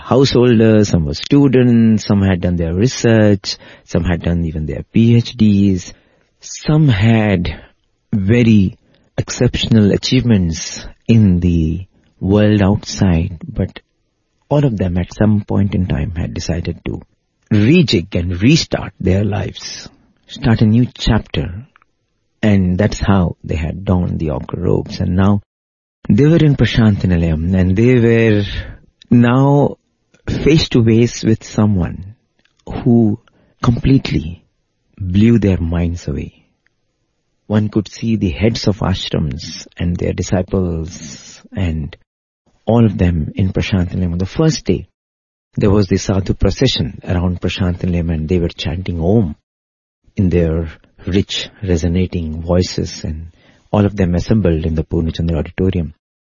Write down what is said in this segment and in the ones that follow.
householders, some were students, some had done their research, some had done even their PhDs, some had very exceptional achievements in the world outside, but all of them at some point in time had decided to rejig and restart their lives, start a new chapter, and that's how they had donned the ochre robes. And now they were in Prasanthi Nilayam, and they were now face to face with someone who completely blew their minds away. One could see the heads of ashrams and their disciples and all of them in Prasanthi Nilayam. On the first day, there was the sadhu procession around Prasanthi Nilayam, and they were chanting Om in their rich, resonating voices, and all of them assembled in the Purnachandra auditorium.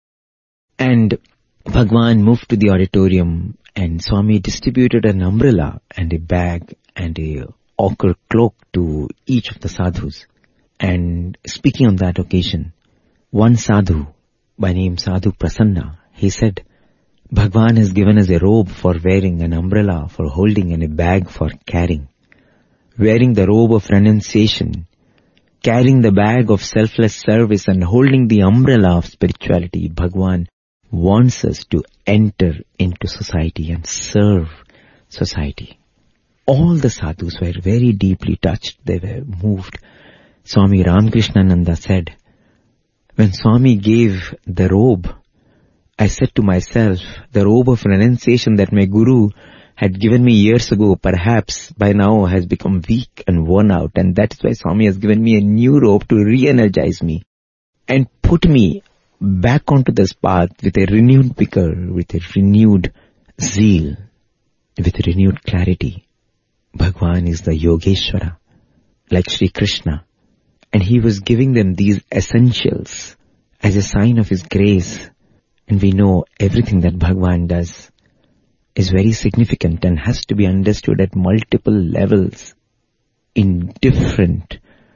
And Bhagwan moved to the auditorium, and Swami distributed an umbrella and a bag and a ochre cloak to each of the sadhus. And speaking on that occasion, one sadhu by name Sadhu Prasanna, he said, Bhagwan has given us a robe for wearing, an umbrella for holding, and a bag for carrying. Wearing the robe of renunciation, carrying the bag of selfless service, and holding the umbrella of spirituality, Bhagwan wants us to enter into society and serve society. All the sadhus were very deeply touched. They were moved. Swami Ramakrishnananda said, when Swami gave the robe, I said to myself, the robe of renunciation that my Guru had given me years ago perhaps by now has become weak and worn out, and that is why Swami has given me a new robe to re-energize me and put me back onto this path with a renewed vigor, with a renewed zeal, with renewed clarity. Bhagwan is the Yogeshwara, like Sri Krishna, and he was giving them these essentials as a sign of his grace. And we know everything that Bhagwan does is very significant and has to be understood at multiple levels in different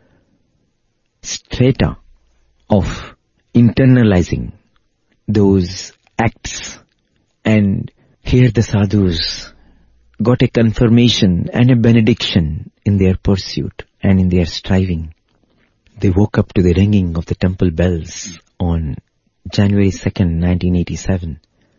strata of internalizing those acts. And here the sadhus got a confirmation and a benediction in their pursuit and in their striving. They woke up to the ringing of the temple bells on January 2nd, 1987,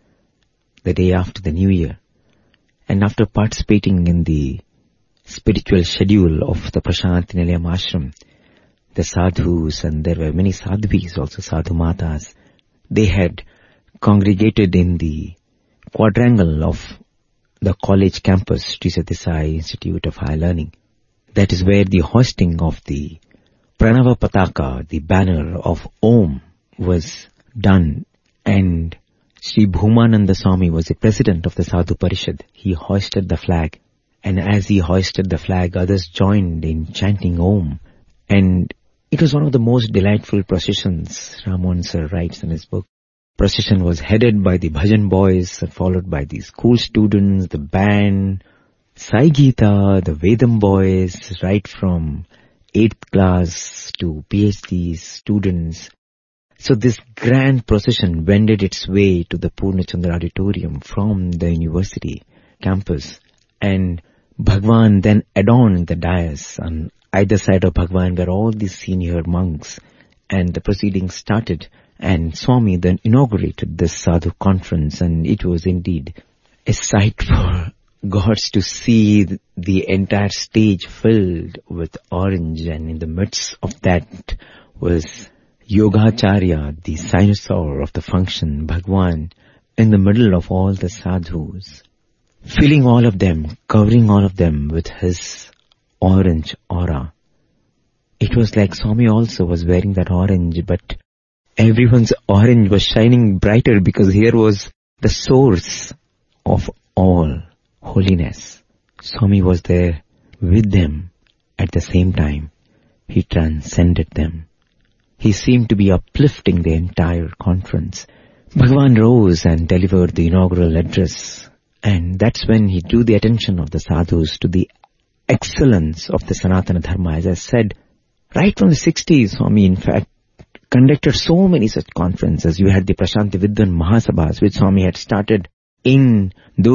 the day after the New Year. And after participating in the spiritual schedule of the Prasanthi Nilayam ashram, the sadhus, and there were many sadhvis, also sadhu matas, they had congregated in the quadrangle of the college campus, Sri Sathya Sai Institute of Higher Learning. That is where the hoisting of the Pranava Pataka, the banner of Om, was done, and Sri Bhumananda Swami was the president of the Sadhu Parishad. He hoisted the flag, and as he hoisted the flag, others joined in chanting Om, and it was one of the most delightful processions, Ramon sir writes in his book. Procession was headed by the bhajan boys, followed by the school students, the band, Sai Gita, the Vedam boys, right from 8th class to PhD students. So this grand procession wended its way to the Purnachandra auditorium from the university campus, and Bhagwan then adorned the dais. On either side of Bhagwan were all the senior monks, and the proceedings started, and Swami then inaugurated this sadhu conference, and it was indeed a sight for gods to see the entire stage filled with orange, and in the midst of that was Yogacharya, the cynosure of the function, Bhagwan, in the middle of all the sadhus, filling all of them, covering all of them with his orange aura. It was like Swami also was wearing that orange, but everyone's orange was shining brighter because here was the source of all holiness. Swami was there with them at the same time. He transcended them. He seemed to be uplifting the entire conference. Bhagwan rose and delivered the inaugural address, and that's when he drew the attention of the sadhus to the excellence of the Sanatana Dharma. As I said, right from the 60s, Swami in fact conducted so many such conferences. You had the Prasanthi Vidwan Mahasabhas, which Swami had started in those